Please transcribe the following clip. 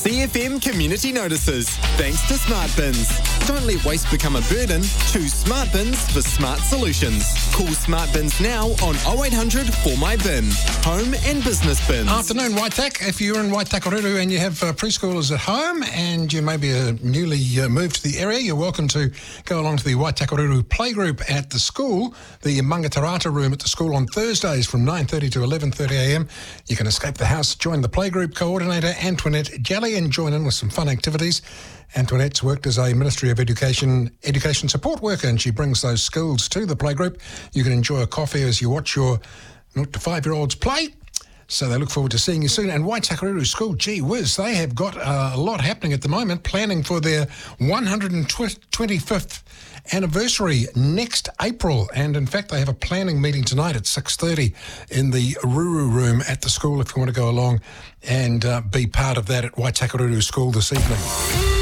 CFM Community Notices. Thanks to Smart Bins. Don't let waste become a burden. Choose Smart Bins for smart solutions. Call Smart Bins now on 0800 For My Bin. Home and business bins. Afternoon, Waitak. If you're in Waitakere and you have preschoolers at home and you maybe newly moved to the area, you're welcome to go along to the Waitakere playgroup at the school, the Mangatarata room at the school on Thursdays from 9:30 to 11:30am. You can escape the house, join the playgroup coordinator, Antoinette Jelly, and join in with some fun activities. Antoinette's worked as a Ministry of Education support worker, and she brings those skills to the playgroup. You can enjoy a coffee as you watch your 0 to 5-year-olds play. So they look forward to seeing you soon. And Waitakere School, gee whiz, they have got a lot happening at the moment, planning for their 125th anniversary next April. And in fact, they have a planning meeting tonight at 6:30 in the Ruru room at the school if you want to go along and be part of that at Waitakere School this evening.